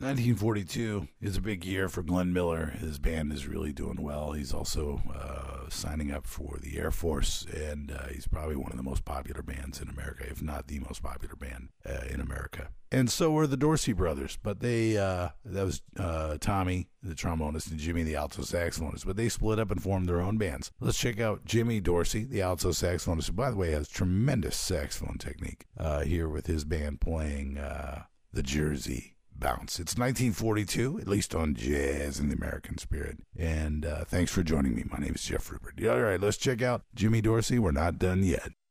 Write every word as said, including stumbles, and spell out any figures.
nineteen forty-two is a big year for Glenn Miller. His band is really doing well. He's also uh, signing up for the Air Force, and uh, he's probably one of the most popular bands in America, if not the most popular band uh, in America. And so were the Dorsey brothers, but they, uh, that was uh, Tommy, the trombonist, and Jimmy, the alto saxophonist, but they split up and formed their own bands. Let's check out Jimmy Dorsey, the alto saxophonist, who, by the way, has tremendous saxophone technique, uh, here with his band playing uh, the Jersey Bounce. It's nineteen forty-two, at least on Jazz in the American Spirit. And uh, thanks for joining me. My name is Jeff Rupert. All right, let's check out Jimmy Dorsey. We're not done yet.